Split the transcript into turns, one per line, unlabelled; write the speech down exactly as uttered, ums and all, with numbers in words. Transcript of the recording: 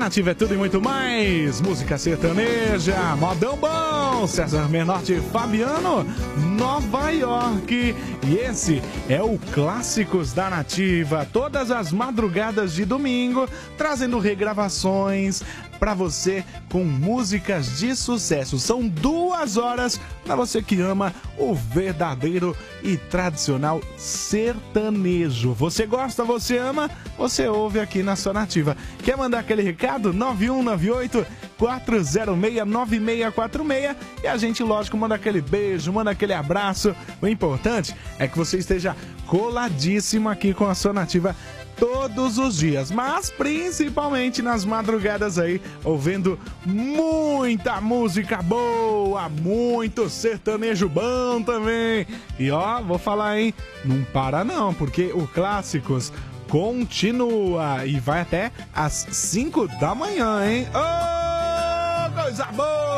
Nativa é tudo e muito mais. Música sertaneja, modão bom, César Menotti, Fabiano, Nova York. E esse é o Clássicos da Nativa. Todas as madrugadas de domingo, trazendo regravações para você com músicas de sucesso. São duas horas para você que ama o verdadeiro e tradicional sertanejo. Você gosta, você ama, você ouve aqui na sua Nativa. Quer mandar aquele recado? nove um nove oito, quatro zero seis, nove seis quatro seis e a gente, lógico, manda aquele beijo, manda aquele abraço. O importante é que você esteja coladíssimo aqui com a sua Nativa todos os dias, mas principalmente nas madrugadas aí, ouvindo muita música boa, muito sertanejo bom também. E ó, vou falar, hein, não para não, porque o Clássicos continua e vai até às cinco da manhã, hein? Ô, oh, coisa boa!